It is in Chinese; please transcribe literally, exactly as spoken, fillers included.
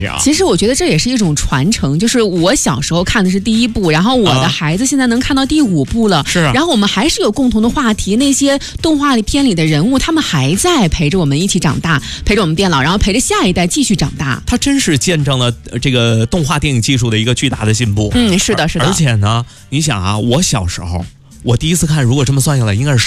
其实我觉得这也是一种传承，就是我小时候看的是第一部，然后我的孩子现在能看到第五部了， 是啊， 然后我们还是有共同的话题，那些动画里片里的人物，他们还在陪着我们一起长大，陪着我们变老，然后陪着下一代继续长大。 他真是见证了这个动画电影技术的一个巨大的进步。 嗯，是的，是的。 而且呢，你想啊，我小时候，我第一次看，如果这么算下来，应该是